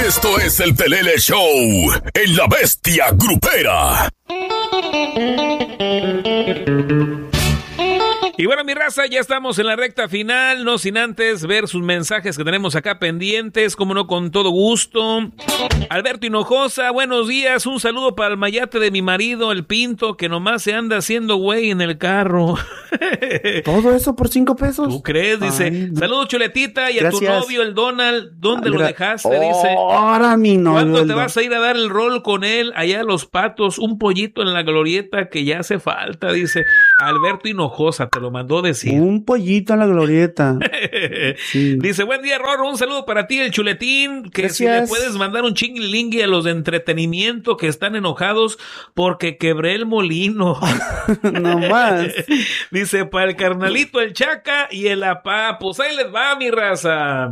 Esto es el Pelele Show en La Bestia Grupera. Y bueno, mi raza, ya estamos en la recta final, no sin antes ver sus mensajes que tenemos acá pendientes, como no, con todo gusto. Alberto Hinojosa, buenos días, un saludo para el mayate de mi marido, el Pinto, que nomás se anda haciendo güey en el carro. ¿Todo eso por 5 pesos? ¿Tú crees? Dice, ay, no. Saludos, Chuletita, y Gracias. a tu novio, el Donald, ¿dónde lo dejaste? Dice, Ahora mi novio. ¿cuándo te vas a ir a dar el rol con él allá a Los Patos? Un pollito en la glorieta que ya hace falta, dice Alberto Hinojosa, te lo mandó decir. Un pollito en la glorieta. Sí. Dice, buen día, Rorro, un saludo para ti, el Chuletín, que Gracias. si le puedes mandar un chinglingui a los de entretenimiento que están enojados porque quebré el molino. No más. Dice, para el carnalito, el Chaca y el Apá, pues ahí les va, mi raza.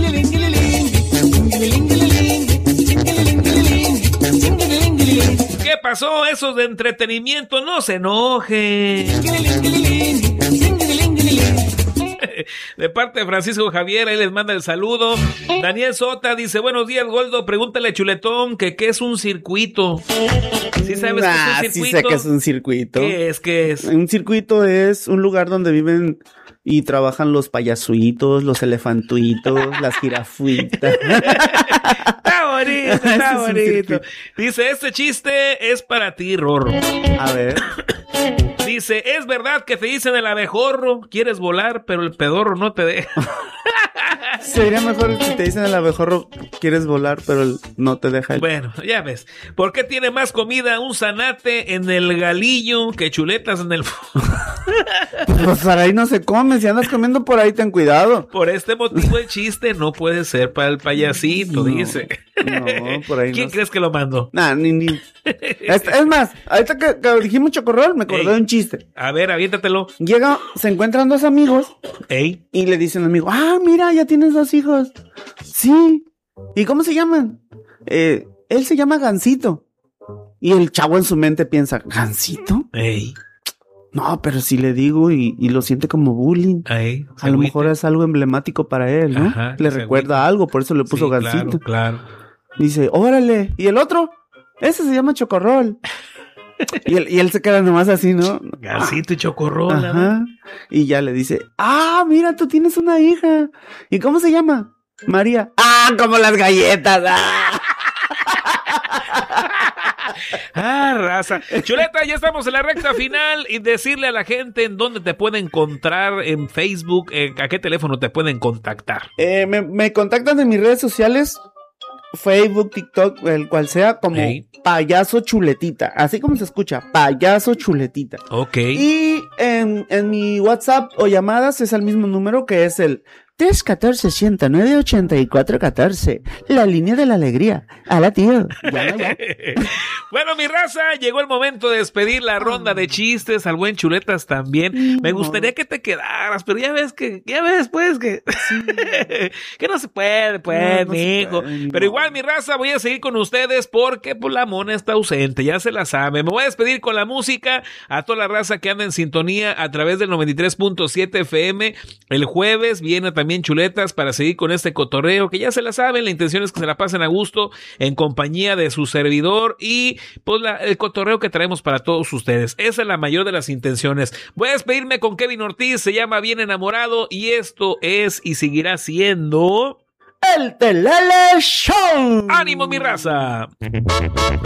¿Qué pasó? Esos de entretenimiento, no se enojen. De parte de Francisco Javier, ahí les manda el saludo. Daniel Sota dice, buenos días, Goldo, pregúntale a Chuletón que qué es un circuito. ¿Sí sabes qué es un circuito? Sí sé que es un circuito. ¿Qué es? Un circuito es un lugar donde viven y trabajan los payasuitos, los elefantuitos, las jirafuitas. Está bonito, está Ese es un bonito. circuito. Dice, este chiste es para ti, Rorro. A ver. Dice, es verdad que te dicen el abejorro, quieres volar, pero el pedorro no te deja. Sería mejor si te dicen el abejorro, quieres volar, pero no te deja. Bueno, ya ves. ¿Por qué tiene más comida un zanate en el galillo que chuletas en el... Pues para ahí no se come. Si andas comiendo por ahí, ten cuidado. Por este motivo el chiste no puede ser para el payasito, dice. No, por ahí ¿Quién no. crees que lo mandó? Nah, ni. Es más, ahorita que dijimos chocorrol, me acordé de un chiste. A ver, aviéntatelo. Se encuentran 2 amigos. Ey. Y le dicen al amigo, mira, ya tienes 2 hijos. Sí. ¿Y cómo se llaman? Él se llama Gansito. Y el chavo en su mente piensa, ¿Gansito? Ey. No, pero si le digo y lo siente como bullying. Ey. A lo mejor es algo emblemático para él, ¿no? Ajá, le se recuerda agüita. algo, por eso le puso Sí, Gansito. Claro. Dice, órale. ¿Y el otro? Ese se llama Chocorrol. y él se queda nomás así, ¿no? Gansito y chocorrola. Ajá. Y ya le dice, mira, tú tienes una hija. ¿Y cómo se llama? María. Como las galletas. Raza. Chuleta, ya estamos en la recta final y decirle a la gente en dónde te pueden encontrar en Facebook, a qué teléfono te pueden contactar. Me contactan en mis redes sociales, Facebook, TikTok, el cual sea, como Payaso Chuletita. Así como se escucha, Payaso Chuletita. Ok. Y en mi WhatsApp o llamadas es el mismo número, que es el 314-109-8414. La línea de la alegría. Hala, tío. Ya. Bueno, mi raza, llegó el momento de despedir la ronda de chistes al buen Chuletas también. Me gustaría que te quedaras, pero ya ves, pues, que que no se puede, pues, No mijo. Pero igual, mi raza, voy a seguir con ustedes porque pues la mona está ausente, ya se la sabe. Me voy a despedir con la música a toda la raza que anda en sintonía a través del 93.7 FM. El jueves viene también Chuletas para seguir con este cotorreo que ya se la saben. La intención es que se la pasen a gusto en compañía de su servidor y pues el cotorreo que traemos para todos ustedes. Esa es la mayor de las intenciones. Voy a despedirme con Kevin Ortiz, se llama Bien Enamorado y esto es y seguirá siendo el Pelele Show. ¡Ánimo, mi raza!